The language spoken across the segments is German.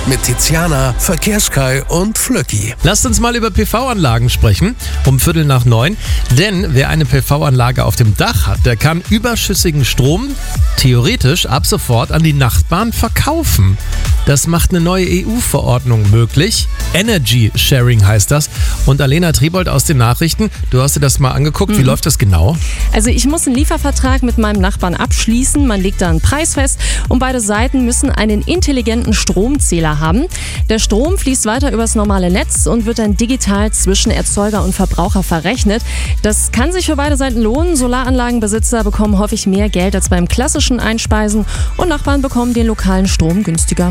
mit Tiziana, Verkehrskai und Flöcki. Lasst uns mal über PV-Anlagen sprechen, um 8:45. Denn wer eine PV-Anlage auf dem Dach hat, der kann überschüssigen Strom theoretisch ab sofort an die Nachbarn verkaufen. Das macht eine neue EU-Verordnung möglich. Energy Sharing heißt das. Und Alena Triebold aus den Nachrichten, du hast dir das mal angeguckt. Wie läuft das genau? Also ich muss einen Liefervertrag mit meinem Nachbarn abschließen. Man legt da einen Preis fest und beide Seiten müssen einen intelligenten Stromzähler haben. Der Strom fließt weiter übers normale Netz und wird dann digital zwischen Erzeuger und Verbraucher verrechnet. Das kann sich für beide Seiten lohnen. Solaranlagenbesitzer bekommen häufig mehr Geld als beim klassischen Einspeisen und Nachbarn bekommen den lokalen Strom günstiger.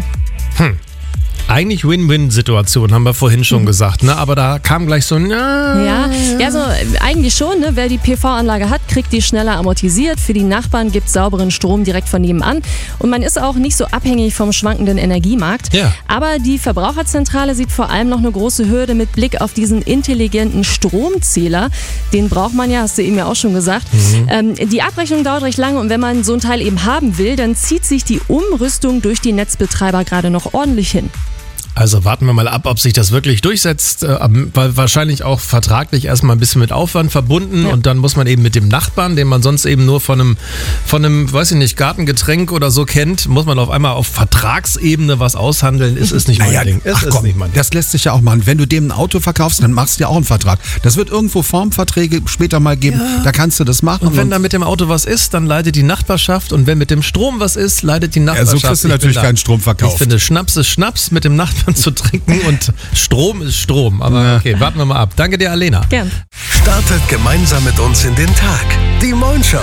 Eigentlich Win-Win-Situation, haben wir vorhin schon gesagt, ne? Aber da kam gleich so ein Ja, also eigentlich schon, ne? Wer die PV-Anlage hat, kriegt die schneller amortisiert. Für die Nachbarn gibt es sauberen Strom direkt von nebenan. Und man ist auch nicht so abhängig vom schwankenden Energiemarkt. Ja. Aber die Verbraucherzentrale sieht vor allem noch eine große Hürde mit Blick auf diesen intelligenten Stromzähler. Den braucht man ja, hast du eben ja auch schon gesagt. Die Abrechnung dauert recht lange und wenn man so ein Teil eben haben will, dann zieht sich die Umrüstung durch die Netzbetreiber gerade noch ordentlich hin. Also warten wir mal ab, ob sich das wirklich durchsetzt, weil wahrscheinlich auch vertraglich erstmal ein bisschen mit Aufwand verbunden und dann muss man eben mit dem Nachbarn, den man sonst eben nur von einem, weiß ich nicht, Gartengetränk oder so kennt, muss man auf einmal auf Vertragsebene was aushandeln. Ist nicht mein Ding. Das lässt sich ja auch machen. Wenn du dem ein Auto verkaufst, dann machst du ja auch einen Vertrag. Das wird irgendwo Formverträge später mal geben, da kannst du das machen. Und wenn da mit dem Auto was ist, dann leidet die Nachbarschaft und wenn mit dem Strom was ist, leidet die Nachbarschaft. So kriegst du natürlich keinen Strom verkauft. Ich finde, Schnaps ist Schnaps mit dem Nachbarn zu trinken und Strom ist Strom. Aber okay, warten wir mal ab. Danke dir, Alena. Gern. Startet gemeinsam mit uns in den Tag. Die Moin Show.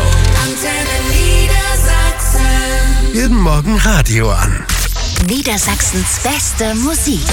Jeden Morgen Radio an. Niedersachsens beste Musik.